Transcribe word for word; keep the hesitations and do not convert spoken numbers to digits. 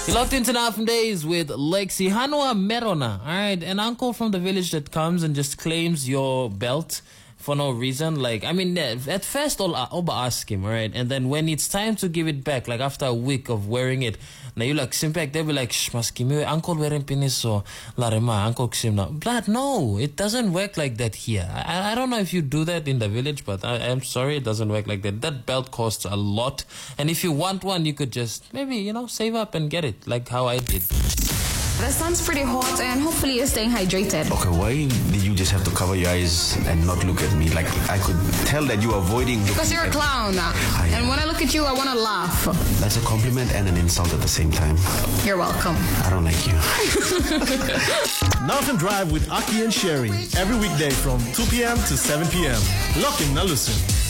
You locked into Now From Days with Lexi. Hanua Merona, alright, an uncle from the village that comes and just claims your belt for no reason. Like, I mean, at first, all Oba ask him, alright, and then when it's time to give it back, like after a week of wearing it, now you like, Simpak, they'll be like, shh, maskimi, uncle wearing penis, so, larema, uncle ksim na. Blood, no, it doesn't work like that here. I, I don't know if you do that in the village, but I, I'm sorry, it doesn't work like that. That belt costs a lot, and if you want one, you could just, maybe, you know, save up and get it, like how I did. The sun's pretty hot and hopefully you're staying hydrated. Okay, why did you just have to cover your eyes and not look at me? Like, I could tell that you are avoiding... Because you're a clown. I, and when I look at you, I want to laugh. That's a compliment and an insult at the same time. You're welcome. I don't like you. Northern Drive with Aki and Sherry. Every weekday from two p.m. to seven p.m. Lock in, now listen.